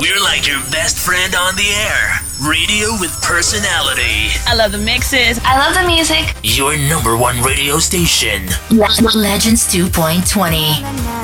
We're like your best friend on the air. Radio with personality. I love the mixes. I love the music. Your number one radio station. Legends 2.20.